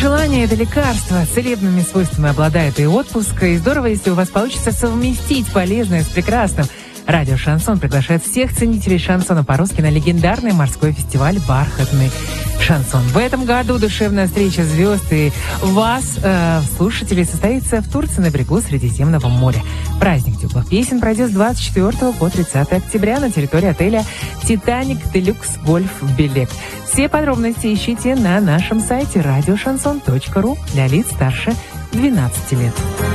Желание – это лекарство. Целебными свойствами обладает и отпуск. И здорово, если у вас получится совместить полезное с прекрасным. Радио «Шансон» приглашает всех ценителей шансона по-русски на легендарный морской фестиваль «Бархатный шансон». В этом году душевная встреча звезд и вас, слушателей, состоится в Турции на берегу Средиземного моря. Праздник теплых песен пройдет с 24 по 30 октября на территории отеля «Титаник Делюкс Гольф Белек». Все подробности ищите на нашем сайте radioshanson.ru для лиц старше 12 лет.